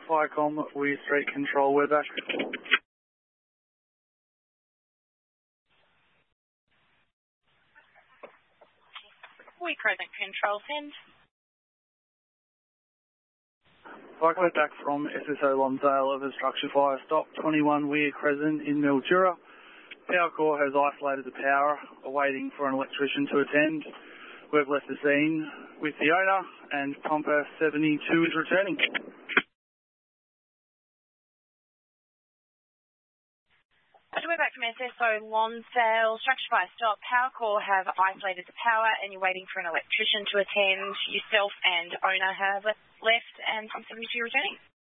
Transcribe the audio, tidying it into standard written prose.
Firecom, Weir Street Control, we're back. Weir Crescent Control, send. Firecom, we're back from SSO Lonsdale of a structure fire. Stop 21 Weir Crescent in Mildura. Power core has isolated the power, awaiting for an electrician to attend. We've left the scene with the owner and pumper 72 is returning. We're back from SSO Lonsdale. Structure fire stop. Power core have isolated the power and you're waiting for an electrician to attend. Yourself and owner have left and pump 72 returning.